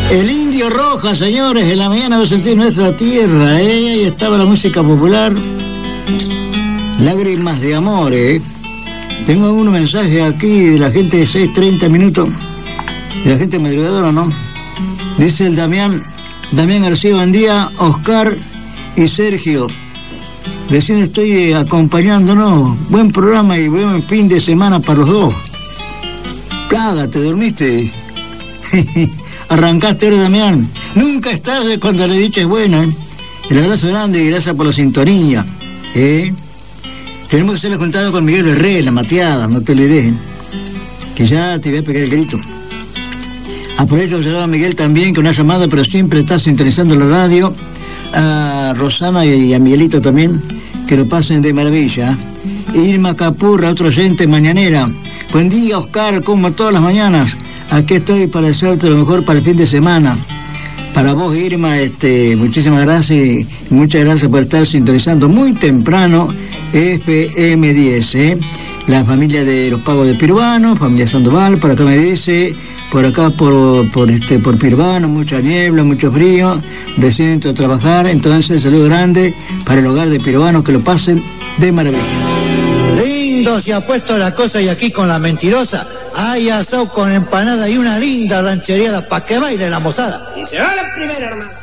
El Indio Roja, señores, en la mañana va a sentir nuestra tierra, Ahí estaba la música popular. Lágrimas de amor, Tengo unos mensajes aquí de la gente de 6:30 minutos, de la gente madrugadora, ¿no? Dice el Damián García, buen día, Oscar y Sergio. Recién estoy acompañándonos. Buen programa y buen fin de semana para los dos. Plaga, ¿te dormiste? Arrancaste ahora, Damián. Nunca es tarde cuando la dicha es buena. El abrazo grande y gracias por la sintonía. Tenemos que estar juntados con Miguel Herrera, la mateada, no te le dejen. Que ya te voy a pegar el grito. Aprovecho de saludar a Miguel también, con una llamada, pero siempre está sintonizando la radio. A Rosana y a Miguelito también, que lo pasen de maravilla. Irma Capurra, otro oyente mañanera. Buen día, Oscar, como todas las mañanas. Aquí estoy para desearte lo mejor para el fin de semana. Para vos, Irma, muchísimas gracias y muchas gracias por estar sintonizando muy temprano FM10, La familia de los Pagos de Pirbano, familia Sandoval, por acá me dice, por acá por Pirbano, mucha niebla, mucho frío, recién entro a trabajar, entonces saludo grande para el hogar de Pirbano, que lo pasen de maravilla. Lindo se ha puesto la cosa y aquí con la mentirosa hay asado con empanada y una linda ranchereada para que baile la mozada. Y se va la primera, hermano.